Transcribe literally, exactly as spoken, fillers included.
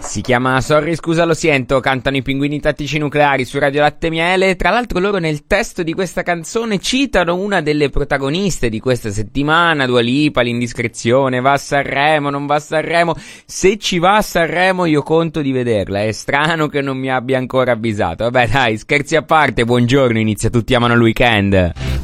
Si chiama Sorry scusa lo sento, cantano i Pinguini Tattici Nucleari su Radio Latte Miele. Tra l'altro loro nel testo di questa canzone citano una delle protagoniste di questa settimana, Dua Lipa, l'indiscrezione, va a Sanremo, non va a Sanremo. Se ci va a Sanremo io conto di vederla, è strano che non mi abbia ancora avvisato. Vabbè dai, scherzi a parte, buongiorno, inizia Tutti amano il weekend.